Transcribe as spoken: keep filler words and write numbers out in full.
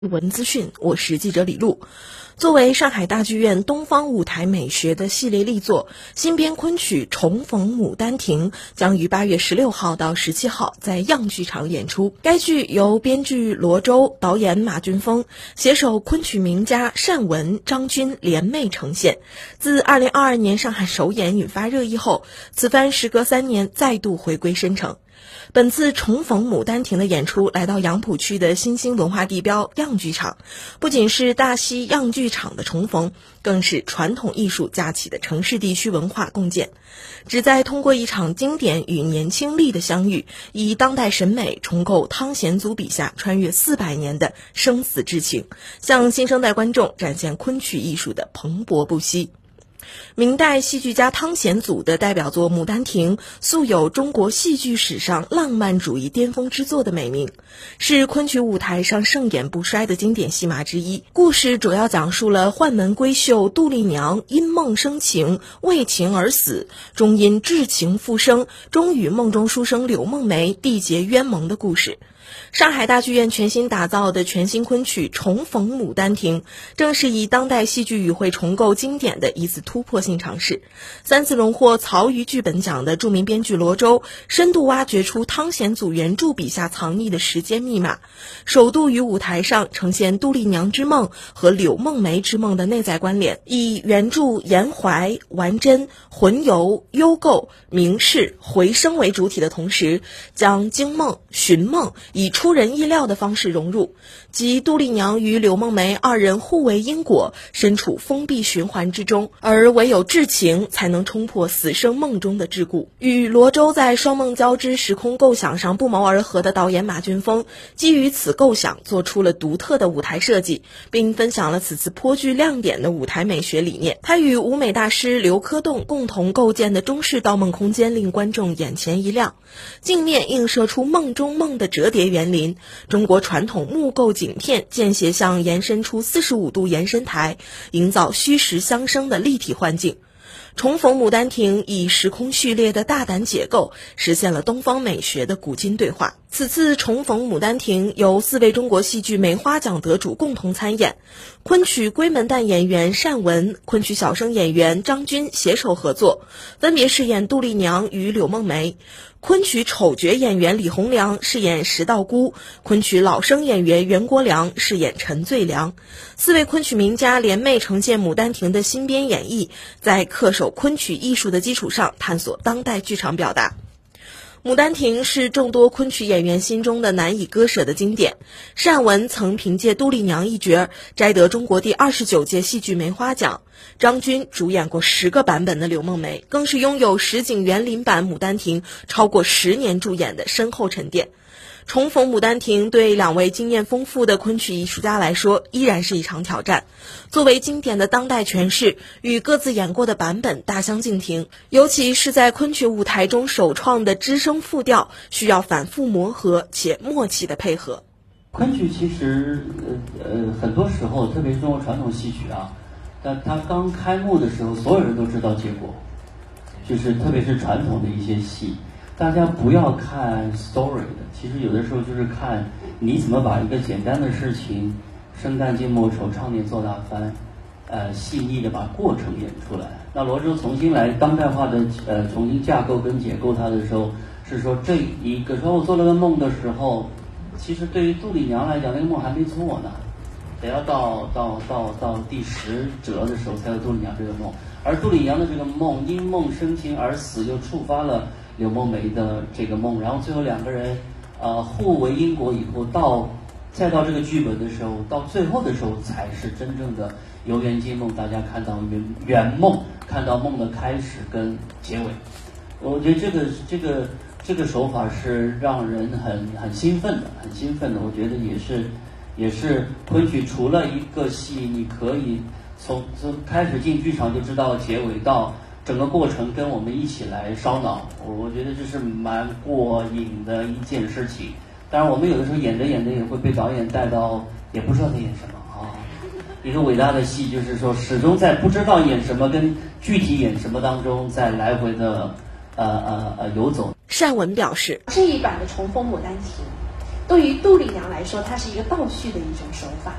文资讯，我是记者李璐。作为上海大剧院东方舞台美学的系列力作，新编昆曲《重逢牡丹亭》将于八月十六号到十七号在样剧场演出。该剧由编剧罗周、导演马俊峰携手昆曲名家单文、张军联袂呈现。自二零二二年上海首演引发热议后，此番时隔三年再度回归申城。本次重逢牡丹亭的演出来到杨浦区的新兴文化地标样剧场，不仅是大溪样剧场的重逢，更是传统艺术架起的城市地区文化共建，旨在通过一场经典与年轻力的相遇，以当代审美重构汤显祖笔下穿越四百年的生死之情，向新生代观众展现昆曲艺术的蓬勃不息。明代戏剧家汤显祖的代表作《牡丹亭》素有中国戏剧史上浪漫主义巅峰之作的美名，是昆曲舞台上盛演不衰的经典戏码之一。故事主要讲述了宦门闺秀杜丽娘因梦生情，为情而死，终因至情复生，终与梦中书生柳梦梅缔结冤盟的故事。上海大剧院全新打造的全新昆曲《重逢牡丹亭》，正是以当代戏剧语汇重构经典的一次突破性尝试。三次荣获曹禺剧本奖的著名编剧罗周，深度挖掘出汤显祖原著笔下藏匿的时间密码，首度于舞台上呈现杜丽娘之梦和柳梦梅之梦的内在关联，以原著言怀、玩真、魂游、幽构、明示、回声为主体的同时，将惊梦、寻梦以出人意料的方式融入，即杜丽娘与柳梦梅二人互为因果，身处封闭循环之中，而唯有至情才能冲破死生梦中的桎梏。与罗周在双梦交织时空构想上不谋而合的导演马俊峰，基于此构想做出了独特的舞台设计，并分享了此次颇具亮点的舞台美学理念。他与舞美大师刘科栋共同构建的中式盗梦空间令观众眼前一亮，镜面映射出梦中梦的折叠园林，中国传统木构景片间斜向延伸出四十五度延伸台，营造虚实相生的立体幻境。重逢牡丹亭以时空序列的大胆解构，实现了东方美学的古今对话。此次重逢牡丹亭由四位中国戏剧梅花奖得主共同参演，昆曲闺门旦演员单文、昆曲小生演员张军携手合作，分别饰演杜丽娘与柳梦梅。昆曲丑角演员李洪良饰演石道姑，昆曲老生演员袁国良饰演陈最良。四位昆曲名家联袂呈现牡丹亭的新编演绎，在恪守昆曲艺术的基础上探索当代剧场表达。牡丹亭是众多昆曲演员心中的难以割舍的经典。单文曾凭借杜丽娘一角摘得中国第二十九届戏剧梅花奖，张军主演过十个版本的柳梦梅，更是拥有实景园林版牡丹亭超过十年驻演的深厚沉淀。重逢牡丹亭对两位经验丰富的昆曲艺术家来说依然是一场挑战。作为经典的当代诠释，与各自演过的版本大相径庭，尤其是在昆曲舞台中首创的支声复调，需要反复磨合且默契的配合。 昆曲其实呃呃很多时候，特别是中国传统戏曲啊，但它刚开幕的时候，所有人都知道结果，就是特别是传统的一些戏。大家不要看 story 的，其实有的时候就是看你怎么把一个简单的事情生旦净末丑唱念做大翻，呃，细腻的把过程演出来。那罗周重新来当代化的呃重新架构跟解构它的时候，是说这一个说我做了个梦的时候，其实对于杜丽娘来讲，那个梦还没做呢，得要到到到到第十折的时候才有杜丽娘这个梦，而杜丽娘的这个梦因梦生情而死，又触发了柳梦梅的这个梦，然后最后两个人呃互为因果以后，到再到这个剧本的时候，到最后的时候才是真正的游园惊梦，大家看到圆圆梦，看到梦的开始跟结尾。我觉得这个这个这个手法是让人很很兴奋的，很兴奋的。我觉得也是也是昆曲除了一个戏，你可以从从开始进剧场就知道结尾，到整个过程跟我们一起来烧脑，我我觉得这是蛮过瘾的一件事情。当然我们有的时候演着演着也会被导演带到也不知道在演什么啊。一个伟大的戏就是说始终在不知道演什么跟具体演什么当中在来回的呃呃呃游走。 单文表示， 这一版的重逢牡丹亭对于杜丽娘来说，它是一个倒叙的一种手法。